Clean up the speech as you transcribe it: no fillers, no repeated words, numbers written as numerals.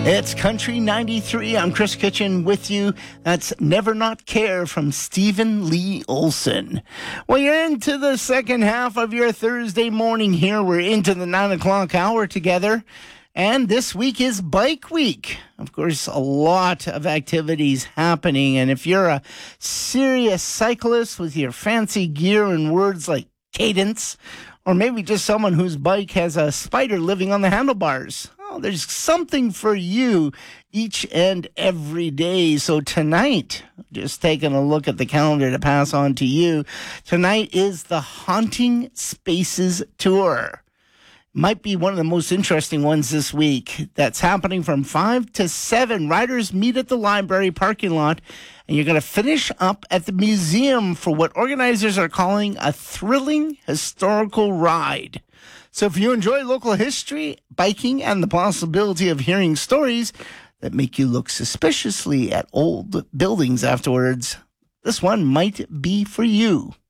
It's Country 93. I'm Chris Kitchen with you. That's Never Not Care from Stephen Lee Olson. Well, you're into the second half of your Thursday morning here. We're into the 9 o'clock hour together. And this week is Bike Week. Of course, a lot of activities happening. And if you're a serious cyclist with your fancy gear and words like cadence, or maybe just someone whose bike has a spider living on the handlebars, there's something for you each and every day. So tonight, just taking a look at the calendar to pass on to you, tonight is the Haunting Spaces Tour. Might be one of the most interesting ones this week. That's happening from 5 to 7. Riders meet at the library parking lot, and you're going to finish up at the museum for what organizers are calling a thrilling historical ride. So if you enjoy local history, biking, and the possibility of hearing stories that make you look suspiciously at old buildings afterwards, this one might be for you.